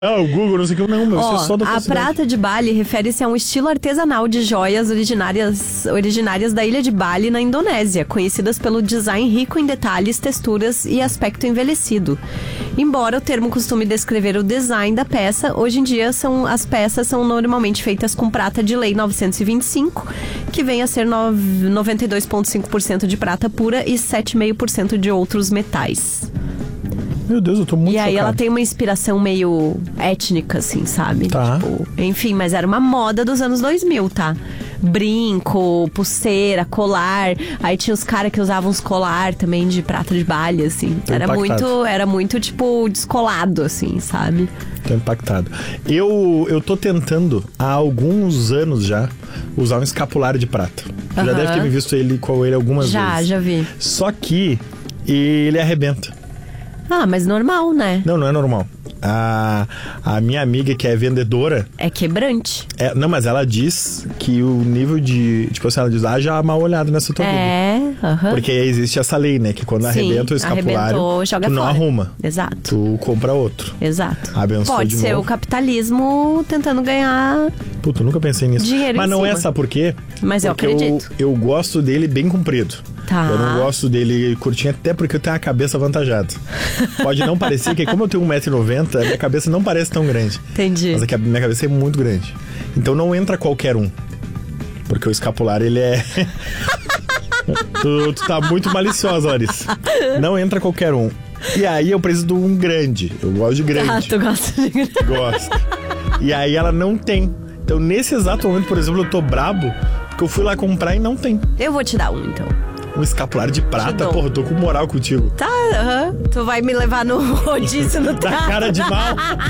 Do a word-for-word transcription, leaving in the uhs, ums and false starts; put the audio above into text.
Ah, o Google, não sei o que. Não, meu, Ó, isso é só da a prata de Bali refere-se a um estilo artesanal de joias originárias, originárias da ilha de Bali, na Indonésia, conhecidas pelo design rico em detalhes, texturas e aspecto envelhecido. Embora o termo costume descrever o design da peça, hoje em dia são, as peças são normalmente feitas com prata de lei novecentos e vinte e cinco, que vem a ser noventa e dois vírgula cinco por cento de prata pura e sete vírgula cinco por cento de outros metais. Meu Deus, eu tô muito E aí chocado. ela tem uma inspiração meio étnica, assim, sabe? Tá. Tipo, enfim, mas era uma moda dos anos dois mil, tá? Brinco, pulseira, colar. Aí tinha os caras que usavam uns colar também de prata de Bali, assim. Tô era impactado. muito, era muito, tipo, descolado, assim, sabe? Tô impactado. Eu, eu tô tentando, há alguns anos já, usar um escapulário de prata. Tu já Aham. deve ter me visto ele com ele algumas Já, vezes. já vi. Só que ele arrebenta. Ah, mas normal, né? Não, não é normal. A, a minha amiga, que é vendedora... É quebrante. É, não, mas ela diz que o nível de... Tipo assim, ela diz, ah, já mal olhado nessa tua vida. É, aham. Porque existe essa lei, né? Que quando Sim, arrebenta o escapulário, arrebentou, joga tu não fora. arruma. Exato. Tu compra outro. Exato. Abençoa Pode de ser novo. o capitalismo tentando ganhar. Puta, eu nunca pensei nisso. Dinheiro Mas em não cima. é, sabe por quê? Mas eu Porque acredito. Eu, eu gosto dele bem comprido. Tá. Eu não gosto dele curtinho, até porque eu tenho a cabeça avantajada. Pode não parecer, que como eu tenho um metro e noventa, a minha cabeça não parece tão grande. Entendi. Mas é que a minha cabeça é muito grande. Então não entra qualquer um. Porque o escapulário, ele é... tu, tu tá muito maliciosa, Larissa. Não entra qualquer um. E aí eu preciso de um grande. Eu gosto de grande. Ah, tu gosta de Gosto. E aí ela não tem. Então nesse exato momento, por exemplo, eu tô brabo porque eu fui lá comprar e não tem. Eu vou te dar um, então. Um escapulário de Te prata, dou. porra, eu tô com moral contigo. Tá, aham. Tu vai me levar no rodízio no Da cara de mal.